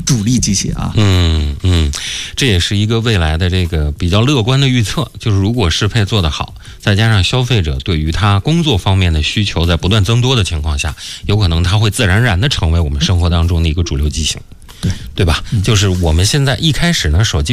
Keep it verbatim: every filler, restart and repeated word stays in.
主力机器啊。 嗯嗯，这也是一个未来的这个比较乐观的预测，就是如果适配做得好，再加上消费者对于他工作方面的需求在不断增多的情况下，有可能它会自然而然的成为我们生活当中的一个主流机型。对，对吧？就是我们现在一开始呢，手机